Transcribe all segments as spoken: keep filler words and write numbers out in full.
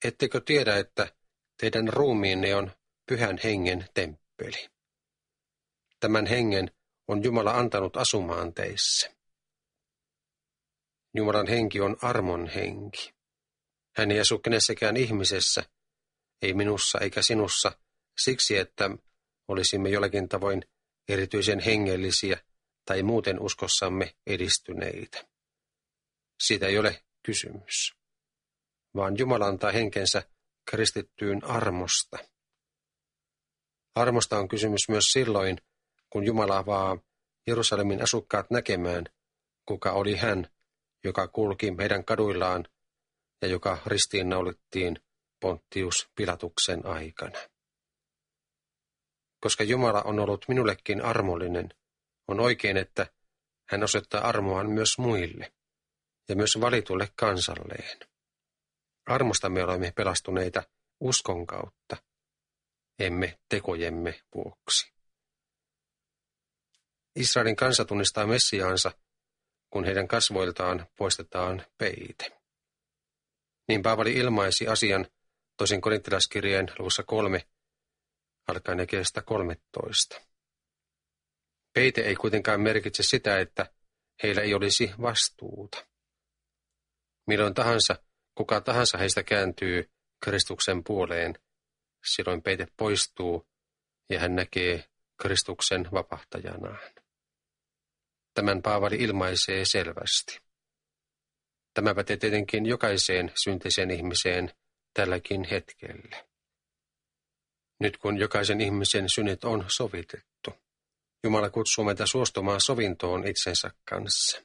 ettekö tiedä, että teidän ruumiinne on Pyhän Hengen temppeli? Tämän hengen on Jumala antanut asumaan teissä. Jumalan henki on armon henki. Hän ei asu kenessäkään ihmisessä, ei minussa eikä sinussa, siksi että olisimme jollakin tavoin erityisen hengellisiä tai muuten uskossamme edistyneitä. Siitä ei ole kysymys, vaan Jumala antaa henkensä kristittyyn armosta. Armosta on kysymys myös silloin, kun Jumala avaa Jerusalemin asukkaat näkemään, kuka oli hän, joka kulki meidän kaduillaan ja joka ristiinnaulittiin Pontius Pilatuksen aikana. Koska Jumala on ollut minullekin armollinen, on oikein, että hän osoittaa armoaan myös muille ja myös valitulle kansalleen. Armosta me olemme pelastuneita uskon kautta, emme tekojemme vuoksi. Israelin kansa tunnistaa Messiaansa, kun heidän kasvoiltaan poistetaan peite. Niin Paavali ilmaisi asian toisen korinttilaiskirjeen luvussa kolme, alkaen jakeesta kolmetoista. Peite ei kuitenkaan merkitse sitä, että heillä ei olisi vastuuta. Milloin tahansa, kuka tahansa heistä kääntyy Kristuksen puoleen, silloin peite poistuu ja hän näkee Kristuksen vapahtajanaan. Tämän Paavali ilmaisee selvästi. Tämä pätee tietenkin jokaiseen syntiseen ihmiseen tälläkin hetkellä. Nyt kun jokaisen ihmisen synnit on sovitettu, Jumala kutsuu meitä suostumaan sovintoon itsensä kanssa.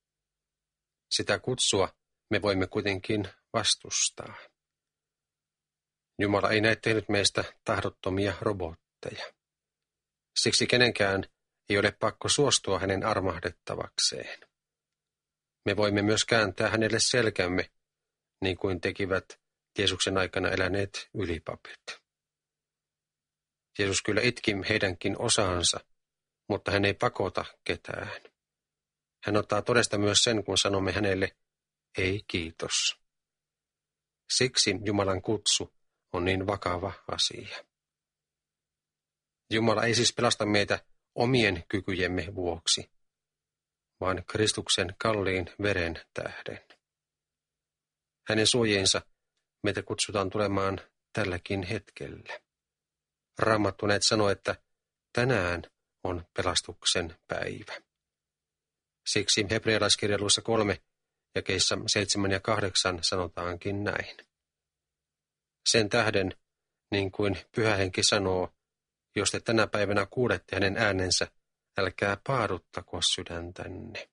Sitä kutsua me voimme kuitenkin vastustaa. Jumala ei näe tehnyt meistä tahdottomia robotteja. Siksi kenenkään ei ole pakko suostua hänen armahdettavakseen. Me voimme myös kääntää hänelle selkämme, niin kuin tekivät Jeesuksen aikana eläneet ylipapit. Jeesus kyllä itki heidänkin osaansa, mutta hän ei pakota ketään. Hän ottaa todesta myös sen, kun sanomme hänelle, ei kiitos. Siksi Jumalan kutsu on niin vakava asia. Jumala ei siis pelasta meitä omien kykyjemme vuoksi, vaan Kristuksen kalliin veren tähden. Hänen suojiinsa meitä kutsutaan tulemaan tälläkin hetkellä. Raamattu näet sanoo, että tänään on pelastuksen päivä. Siksi hebrealaiskirjan luvussa kolme jakeissa seitsemän ja kahdeksan sanotaankin näin. Sen tähden, niin kuin Pyhä Henki sanoo, jos te tänä päivänä kuulette hänen äänensä, älkää paaduttako sydäntänne.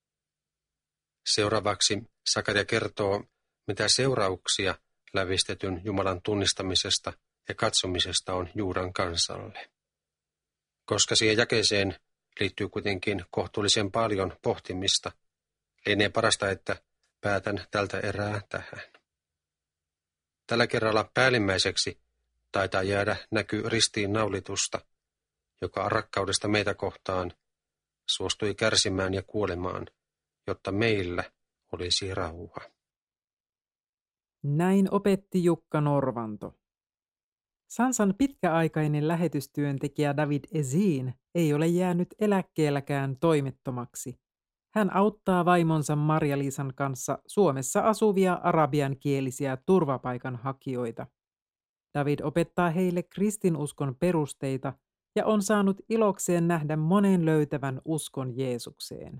Seuraavaksi Sakaria kertoo, mitä seurauksia lävistetyn Jumalan tunnistamisesta ja katsomisesta on Juudan kansalle. Koska siihen jakeeseen liittyy kuitenkin kohtuullisen paljon pohtimista, lienee parasta, että päätän tältä erää tähän. Tällä kerralla päällimmäiseksi taitaa jäädä näky ristiin naulitusta, joka rakkaudesta meitä kohtaan suostui kärsimään ja kuolemaan, jotta meillä olisi rauha. Näin opetti Jukka Norvanto. Sansan pitkäaikainen lähetystyöntekijä David Ezin ei ole jäänyt eläkkeelläkään toimettomaksi. Hän auttaa vaimonsa Marja-Liisan kanssa Suomessa asuvia arabiankielisiä turvapaikanhakijoita. David opettaa heille kristinuskon perusteita ja on saanut ilokseen nähdä monen löytävän uskon Jeesukseen.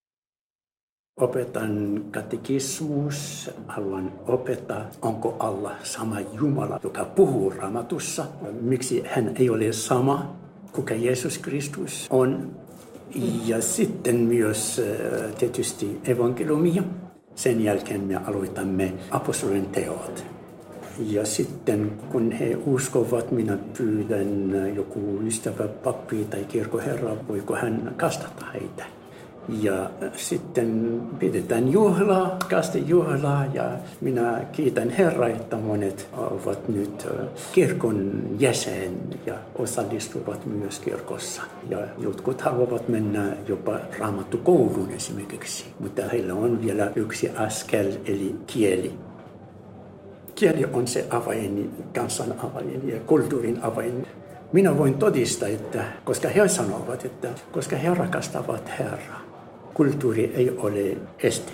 Opetan katekismus, haluan opettaa, onko Allah sama Jumala, joka puhuu Raamatussa. Miksi hän ei ole sama, kuka Jeesus Kristus on. Ja sitten myös tietysti evankeliumia. Sen jälkeen me aloitamme apostolien teot. Ja sitten kun he uskovat, minä pyydän joku ystävä, pappi tai kirkkoherra, voiko hän kastata heitä. Ja sitten pidetään juhlaa, kastejuhlaa ja minä kiitän Herraa, että monet ovat nyt kirkon jäsen ja osallistuvat myös kirkossa. Ja jotkut haluavat mennä jopa raamattukouluun esimerkiksi, mutta heillä on vielä yksi askel eli kieli. Kieli on se avain, kansan avain ja kulttuurin avain. Minä voin todistaa, että koska he sanovat, että koska he rakastavat Herraa, kulttuuri ei ole este.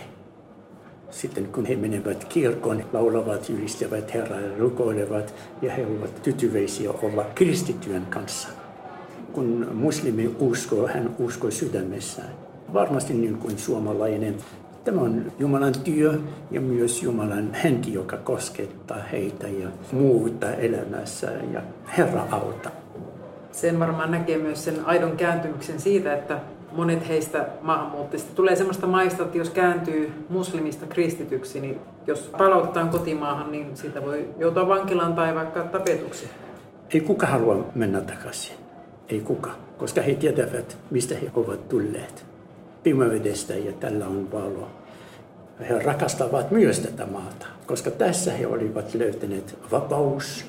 Sitten kun he menevät kirkkoon, laulavat, ylistävät Herraa ja rukoilevat, ja he ovat tyytyväisiä olla kristittyjen kanssa. Kun muslimi uskoo, hän uskoo sydämessään. Varmasti niin kuin suomalainen. Tämä on Jumalan työ ja myös Jumalan henki, joka koskettaa heitä ja muuttaa elämässä ja Herra auttaa. Sen varmaan näkee myös sen aidon kääntymyksen siitä, että monet heistä maahanmuuttajista tulee sellaista maista, että jos kääntyy muslimista kristityksi, niin jos palautetaan kotimaahan, niin siitä voi joutua vankilaan tai vaikka tapetuksi. Ei kuka halua mennä takaisin. Ei kuka, koska he tietävät, mistä he ovat tulleet. Pimeydestä ja tällä on valo. He rakastavat myös tätä maata, koska tässä he olivat löytäneet vapaus.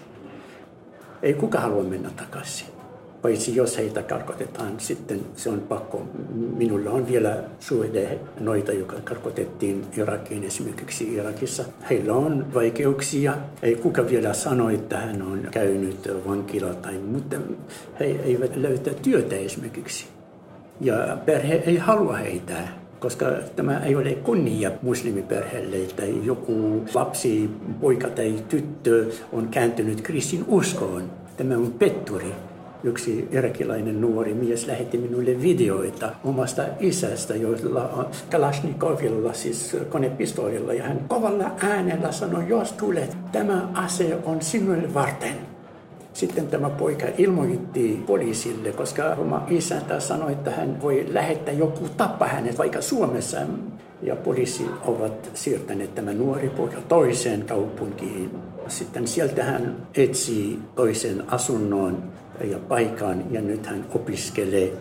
Ei kuka halua mennä takaisin. Paitsi jos heitä karkotetaan, sitten se on pakko. Minulla on vielä suhde noita, joka karkotettiin Irakiin esimerkiksi Irakissa. Heillä on vaikeuksia. Ei kuka vielä sano, että hän on käynyt vankila tai mutta he eivät löytä työtä esimerkiksi. Ja perhe ei halua heitä, koska tämä ei ole kunnia muslimiperheelle, että joku lapsi, poika tai tyttö on kääntynyt kristin uskoon. Tämä on petturi. Yksi irakilainen nuori mies lähetti minulle videoita omasta isästä, joilla on Kalashnikovilla, siis konepistoolilla. Ja hän kovalla äänellä sanoi, jos tulet, tämä ase on sinulle varten. Sitten tämä poika ilmoitti poliisille, koska oma isäntä sanoi, että hän voi lähettää joku tappaa hänet vaikka Suomessa. Ja poliisi ovat siirtäneet tämän nuori poika toiseen kaupunkiin. Sitten sieltä hän etsii toisen asunnon ja paikan ja nyt hän opiskelee.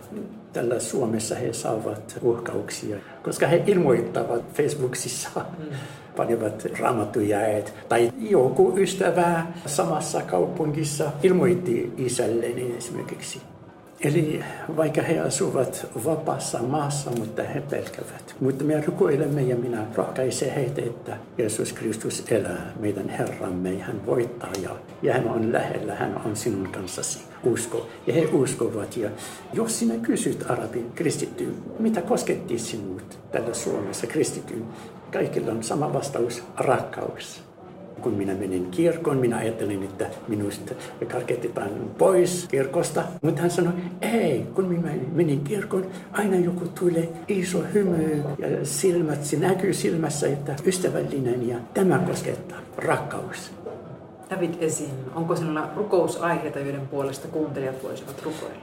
Tällä Suomessa he saavat uhkauksia, koska he ilmoittavat Facebookissa, mm. panevat raamattujaet. Tai joku ystävä samassa kaupungissa ilmoitti isälleni esimerkiksi. Eli vaikka he asuvat vapaassa maassa, mutta he pelkävät. Mutta me rukoilemme ja minä rohkaisen heitä, että Jeesus Kristus elää, meidän Herramme. Hän voittaa ja, ja hän on lähellä, hän on sinun kanssasi. Usko. Ja he uskovat. Ja jos sinä kysyt arabin kristittyyn, mitä kosketti sinut tällä Suomessa kristittyyn, kaikilla on sama vastaus, rakkaus. Kun minä menin kirkkoon, minä ajattelin, että minusta karketetaan pois kirkosta. Mutta hän sanoi, ei, kun minä menin kirkkoon, aina joku tulee iso hymy ja silmät, se näkyy silmässä, että ystävällinen ja tämä koskettaa, rakkaus. David Ezin, onko sinulla rukousaiheita, joiden puolesta kuuntelijat voisivat rukoilla?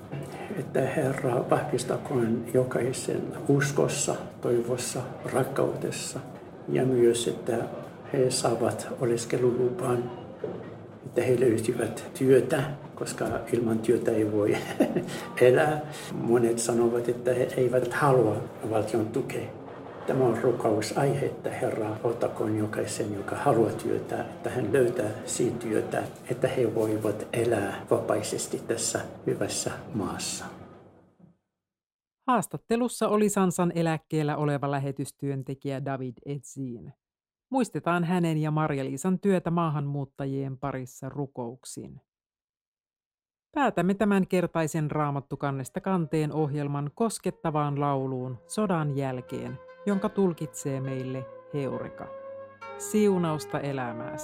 Että Herra vahvistakoon jokaisen uskossa, toivossa, rakkaudessa ja myös, että he saavat oleskelulupan, että he löysivät työtä, koska ilman työtä ei voi elää. Monet sanovat, että he eivät halua valtion tukea. Tämä on rukousaihe, että Herra ottakoon jokaisen, joka haluaa työtä, että hän löytää siitä työtä, että he voivat elää vapaisesti tässä hyvässä maassa. Haastattelussa oli Sansan eläkkeellä oleva lähetystyöntekijä David Ezin. Muistetaan hänen ja Marja-Liisan työtä maahanmuuttajien parissa rukouksin. Päätämme tämän kertaisen Raamattu kannesta kanteen ohjelman koskettavaan lauluun sodan jälkeen, jonka tulkitsee meille Heureka. Siunausta elämääsi.